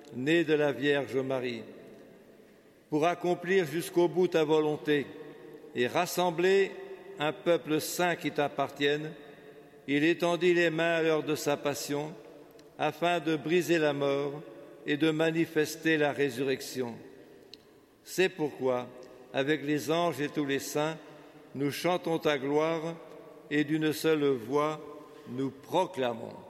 né de la Vierge Marie. Pour accomplir jusqu'au bout ta volonté et rassembler un peuple saint qui t'appartienne, il étendit les mains à l'heure de sa passion, afin de briser la mort et de manifester la résurrection. C'est pourquoi, avec les anges et tous les saints, nous chantons ta gloire et d'une seule voix, nous proclamons.